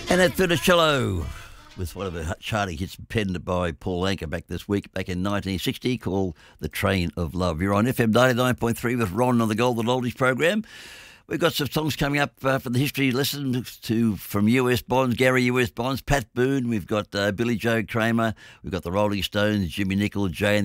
And at Funicello with one of the charting hits penned by Paul Anka back this week, back in 1960, called The Train of Love. You're on FM 99.3 with Ron on the Golden Oldies program. We've got some songs coming up from the history lesson from US Bonds, Gary US Bonds, Pat Boone. We've got Billy Joe Kramer. We've got the Rolling Stones, Jimmy Nicol, Jay and